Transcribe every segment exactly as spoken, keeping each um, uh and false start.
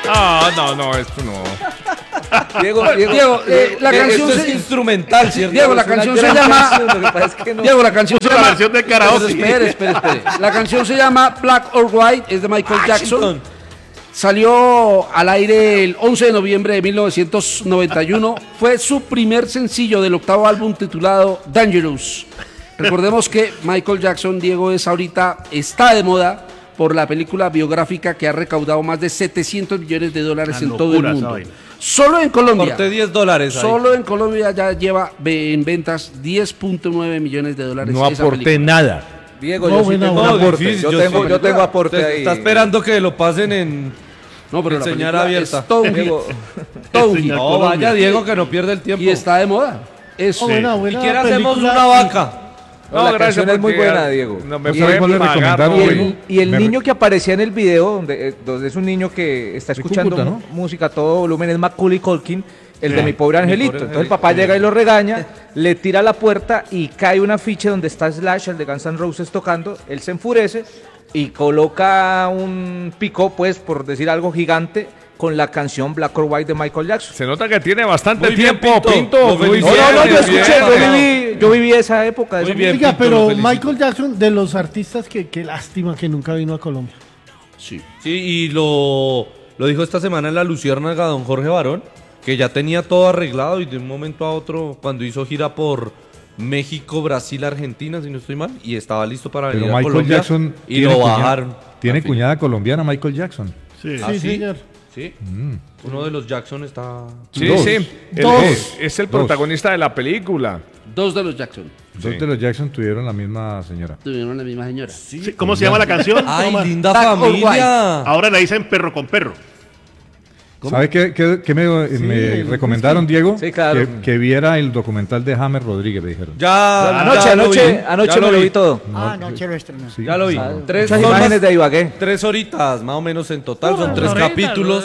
Ah, no, no, esto no. Diego, Diego, Diego, eh, la eh, canción esto se- es instrumental, ¿cierto? Diego, la Es una canción gran se llama- canción, lo que pasa es que no- Diego, la canción se La llama... versión de karaoke. Pero espere, espere, espere. La canción se llama Black or White, es de Michael Jackson. Washington. Salió al aire el once de noviembre de mil novecientos noventa y uno. Fue su primer sencillo del octavo álbum titulado Dangerous. Recordemos que Michael Jackson, Diego, es ahorita, está de moda por la película biográfica que ha recaudado más de setecientos millones de dólares Una en todo el locura esa mundo. vaina. Solo en Colombia. Corté diez dólares ahí. Solo en Colombia ya lleva ve- en ventas diez punto nueve millones de dólares. No esa aporté película. nada. Diego, No, yo sí buena, tengo buena. un aporte. Difícil, Yo, yo tengo, sí. yo tengo aporte Te- ahí. Está esperando que lo pasen en No, pero la señal película abierta. es todo un hit. Diego, Todo un hit. Señal No, Colombia. vaya Diego que no pierde el tiempo. Y está de moda. Es Oh, buena, buena Si quiere hacemos película. una vaca. No, la canción es muy porque buena, ya Diego. No me ¿Y sabe pueden cuál le pagar, recomendaron, no, Y güey? el, y el Me- niño que aparecía en el video, donde, eh, donde es un niño que está De escuchando Cúcuta, ¿no? mu- música a todo volumen, es Macaulay Culkin, el de Sí. Mi Pobre Angelito. Pobre Entonces el papá llega y lo regaña, le tira a la puerta y cae un afiche donde está Slash, el de Guns N' Roses, tocando. Él se enfurece y coloca un pico, pues, por decir algo gigante, con la canción Black or White de Michael Jackson. Se nota que tiene bastante Muy bien, tiempo, Pinto. Pinto. Lo Muy felicito. No, no, no, bien, yo bien. escuché, yo viví, yo viví esa época. de Muy esa bien. Oiga, Pinto, lo pero felicito. Michael Jackson, de los artistas que qué lástima que nunca vino a Colombia. Sí. Sí, y lo, lo dijo esta semana en la Luciérnaga don Jorge Barón, que ya tenía todo arreglado y de un momento a otro, cuando hizo gira por México, Brasil, Argentina, si no estoy mal, y estaba listo para venir Pero a Michael Colombia, Jackson y tiene lo cuñada- bajaron. Tiene Al fin. cuñada colombiana Michael Jackson. Sí. ¿Ah, Sí, sí? señor. Sí, Mm. uno de los Jackson está... Sí, Dos. sí. Él Dos. es, es el Dos. protagonista de la película. Dos de los Jackson Dos Sí. de los Jackson tuvieron la misma señora. tuvieron la misma señora. Sí, ¿cómo se llama la canción? ¡Ay, Omar? linda Black or familia! Ahora la dicen perro con perro. ¿Sabe qué, qué- qué me, me el recomendaron, Diego? Sí, claro. Que, que viera el documental de James Rodríguez, me dijeron. Ya, Anoche, ya lo anoche, vi, anoche ya me lo vi todo. Ah, no, quiero estrenar. Sí. Ya lo vi. Ah, Tres, Muchas son imágenes más- de Ibagué. tres horitas más o menos en total, son tres capítulos.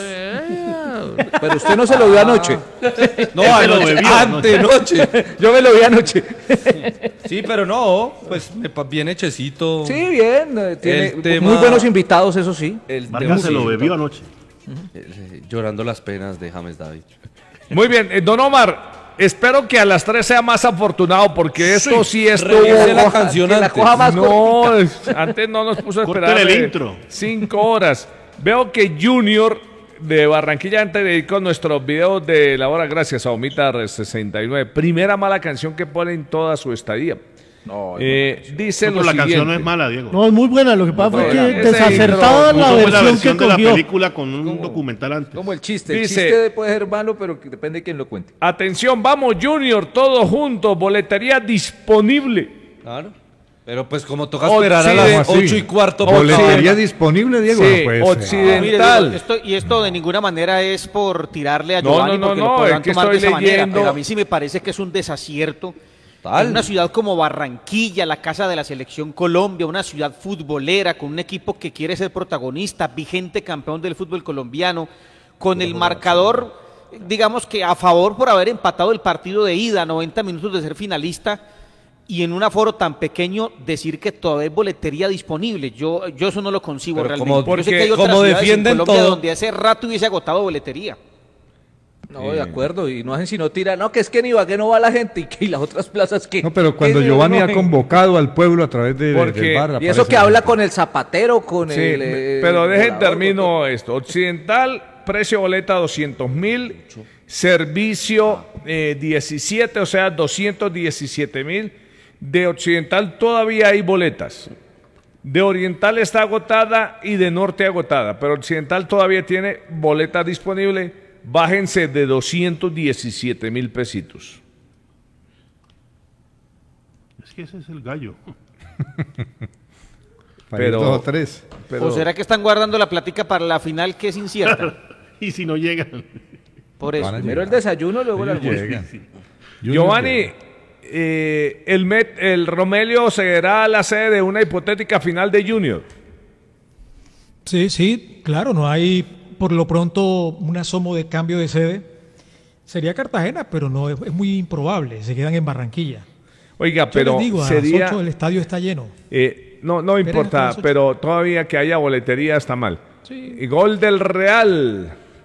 Pero usted no se lo vio anoche. No, Él se lo anoche, bebió antenoche. Yo me lo vi anoche. Sí, pero no, pues me pa- bien hechecito. Sí, bien. eh, Tiene El tema- muy buenos invitados, eso sí. El Vargas se lo sí, bebió anoche. eh, Llorando las penas de James David. Muy bien, eh, don Omar, espero que a las tres sea más afortunado porque esto sí, estuvo... Revise la canción que la antes. coja más No, es- antes no nos puso a esperar Córtele el eh, intro. cinco horas. Veo que Junior de Barranquilla, antes de ir con nuestros videos de la hora, gracias a Omita sesenta y nueve, primera mala canción que pone en toda su estadía. Eh, dice No, lo pero la siguiente. canción no es mala, Diego. No, es muy buena. Lo que pasa fue buena. que Ese desacertada Puso la fue la versión versión que de la cogió. película con un documental antes. Como el chiste. El Dice- chiste puede ser malo, pero que depende de quién lo cuente. Atención, vamos Junior, todos juntos, boletería disponible. Claro. Pero pues como toca esperar a Occident- las ¿Cómo así? ocho y cuarto. ¿Boletería favor. disponible, Diego? Sí, No puede ser. Occident- Mire, Tal. Diego, esto, y esto de ninguna manera es por tirarle a No, Giovanni, no, no, porque no, lo podrán es que tomar de estoy esa manera, leyendo- pero a mí sí me parece que es un desacierto. Tal. En una ciudad como Barranquilla, la casa de la selección Colombia, una ciudad futbolera, con un equipo que quiere ser protagonista, vigente campeón del fútbol colombiano, con el marcador, digamos que a favor por haber empatado el partido de ida, noventa minutos de ser finalista, y en un aforo tan pequeño decir que todavía hay boletería disponible. Yo, yo eso no lo concibo Pero realmente. como- Yo sé que porque hay otras como ciudades en defienden Colombia todo. donde hace rato hubiese agotado boletería. No, de acuerdo. Y no hacen sino tirar. No, que es que en Ibagué no va la gente y que y las otras plazas que. No, pero cuando que- Giovanni no, ha convocado al pueblo a través de, Porque- del bar. Y eso aparece que la habla gente. con el zapatero, con Sí, el. eh, pero dejen volador, con termino esto. Occidental, precio boleta doscientos mil, servicio eh, diecisiete, o sea, doscientos diecisiete mil. De Occidental todavía hay boletas. De Oriental está agotada y de Norte agotada, pero Occidental todavía tiene boleta disponible. Bájense de doscientos diecisiete mil pesitos. Es que ese es el gallo. Para ir pero- dos o tres. Pero ¿O será que están guardando la plática para la final que es incierta? Y si no llegan. Por eso. Van a Primero el desayuno, luego el Ellos almuerzo. llegan. Giovanni, Junior eh, el, Met, el Romelio será la sede de una hipotética final de Junior. Sí, sí, claro, no hay por lo pronto un asomo de cambio de sede. Sería Cartagena, pero no es, es muy improbable, se quedan en Barranquilla. Oiga, Yo pero les digo, a sería... las ocho el estadio está lleno. eh, no, no Esperen hasta importa, las ocho. pero todavía que haya boletería está mal. Sí. Y gol del Real.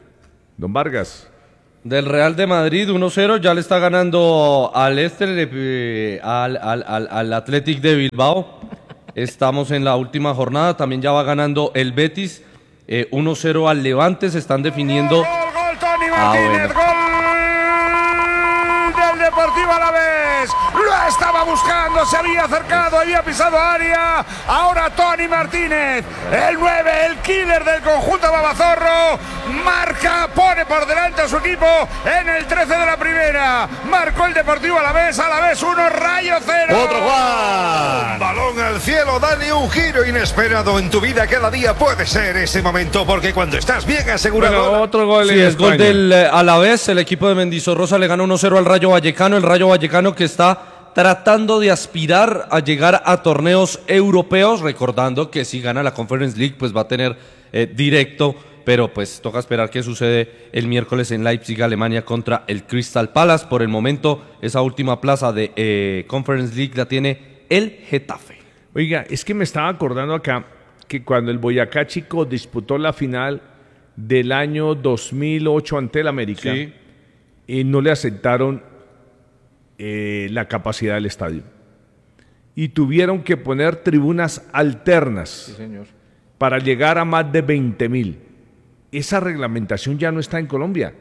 Don Vargas. Del Real de Madrid, uno cero, ya le está ganando al Este, eh, al, al, al, al Athletic de Bilbao. Estamos en la última jornada, también ya va ganando el Betis, eh, uno cero al Levante, se están definiendo... Gol, gol, Tony Ah, Martínez, bueno. gol del Deportivo Alavés. Lo estaba buscando, se había acercado, había pisado área. Ahora Tony Martínez, el nueve, el killer del conjunto babazorro, marca, pone por delante a su equipo en el trece de la primera. Marcó el Deportivo Alavés, Alavés uno, Rayo cero. Otro Juan. Balón al cielo, dale un giro inesperado en tu vida. Cada día puede ser ese momento, porque cuando estás bien asegurado... Bueno, otro gol Sí, en es gol España. del eh, Alavés, el equipo de Mendizorroza le gana uno cero al Rayo Vallecano, el Rayo Vallecano que está tratando de aspirar a llegar a torneos europeos, recordando que si gana la Conference League pues va a tener eh, directo, pero pues toca esperar qué sucede el miércoles en Leipzig, Alemania contra el Crystal Palace. Por el momento esa última plaza de eh, Conference League la tiene el Getafe. Oiga, es que me estaba acordando acá que cuando el Boyacá Chico disputó la final del año dos mil ocho ante el América, Sí. eh, no le aceptaron eh, la capacidad del estadio. Y tuvieron que poner tribunas alternas Sí, señor. para llegar a más de veinte mil. Esa reglamentación ya no está en Colombia.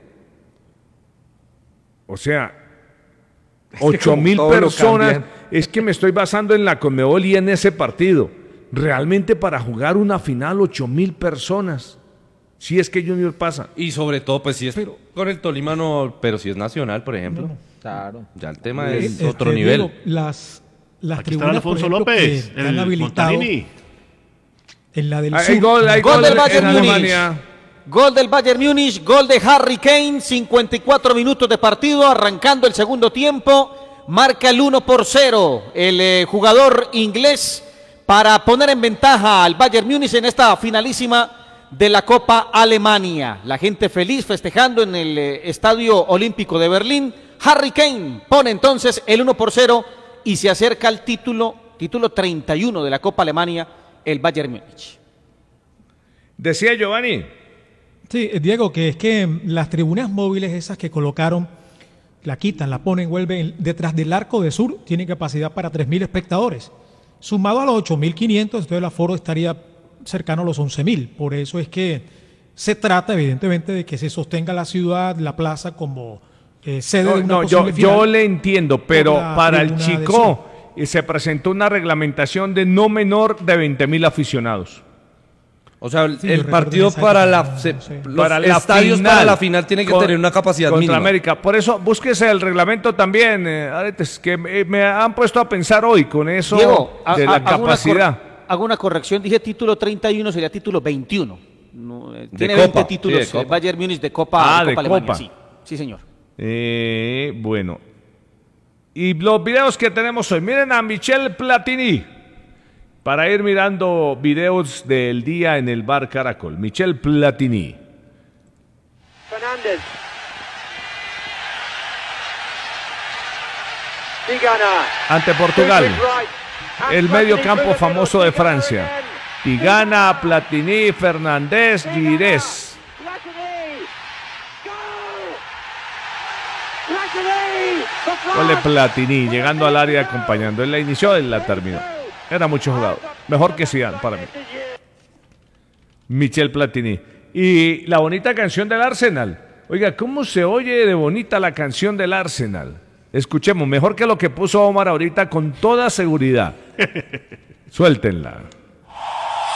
O sea, Es que ocho como mil todo lo personas. cambian. Es que me estoy basando en la Conmebol y en ese partido. Realmente para jugar una final, ocho mil personas. Si es que Junior pasa. Y sobre todo pues si es con el Tolima no, pero si es nacional, por ejemplo. Claro. Ya el tema Eh, es este, otro Diego, nivel. las las Aquí está tribunas, por Alfonso ejemplo, López, que han el habilitado Montanini. en la del Hay sur. gol, hay Gol gol del en Bayern Múnich. Alemania. Gol del Bayern Múnich, gol de Harry Kane, cincuenta y cuatro minutos de partido, arrancando el segundo tiempo, marca el uno por cero el eh, jugador inglés para poner en ventaja al Bayern Múnich en esta finalísima de la Copa Alemania. La gente feliz festejando en el eh, Estadio Olímpico de Berlín. Harry Kane pone entonces el uno por cero y se acerca al título, título treinta y uno de la Copa Alemania, el Bayern Múnich. Decía Giovanni. Sí, eh, Diego, que es que las tribunas móviles esas que colocaron, la quitan, la ponen, vuelven detrás del Arco de Sur, tienen capacidad para tres mil espectadores. Sumado a los ocho mil quinientos, entonces el aforo estaría cercano a los once mil. Por eso es que se trata, evidentemente, de que se sostenga la ciudad, la plaza, como eh, sede No, de una no, yo, posible yo final. le entiendo, pero por la para el tribuna del Chico eh, se presentó una reglamentación de no menor de veinte mil aficionados. O sea, el, Sí, yo el recuerdo partido en esa para época, la no se- sé. los Para la estadios final, para la final tienen que con- tener una capacidad contra mínima. América. Por eso, búsquese el reglamento también, eh, Aretes, que me, me han puesto a pensar hoy con eso Diego, ha- de ha- la hago una capacidad. cor- Hago una corrección, dije título treinta y uno, sería título veintiuno. No, eh, De tiene Copa, veinte sí, títulos de el Copa. Bayern Múnich de Copa, Ah, de Copa Alemania, Copa. sí. Sí, señor. Eh, bueno. Y los videos que tenemos hoy. Miren a Michel Platini. Para ir mirando videos del día en el bar Caracol. Michel Platini. Fernández. Tigana. Ante Portugal. El medio campo famoso de Francia. Tigana, Platini, Fernández, Girés. Gol de Platini, llegando al área acompañando. Él la inició, él la terminó. Era mucho jugador. Mejor que Zidane para mí. Michel Platini. Y la bonita canción del Arsenal. Oiga, ¿cómo se oye de bonita la canción del Arsenal? Escuchemos, mejor que lo que puso Omar ahorita con toda seguridad. Suéltenla.